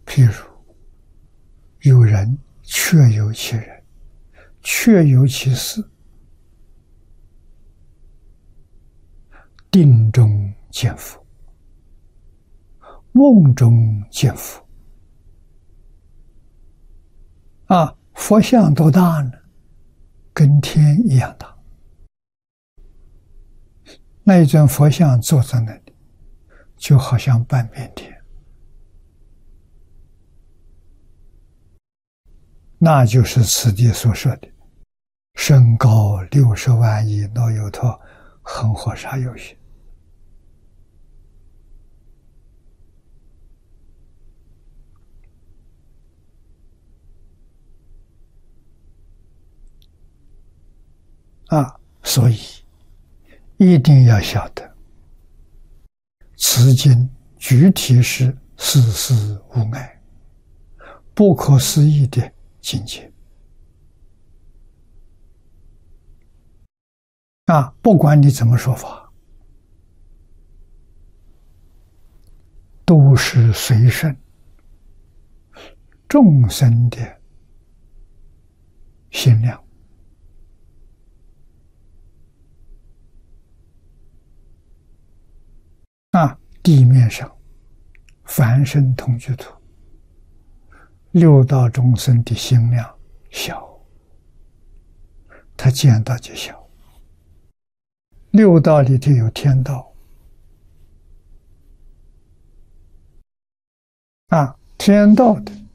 譬如有人确有其人，确有其事，定中见佛，梦中见佛。佛像多大呢？跟天一样大。那一尊佛像坐在那里，就好像半边天。那就是此地所说的身高60万亿那由他恒河沙有形。所以一定要晓得，此经具体是事事无碍，不可思议的境界。不管你怎么说法，都是随顺众生的心量。地面上凡圣同居土，六道众生的心量小，他见到就小。六道里头有天道，天道的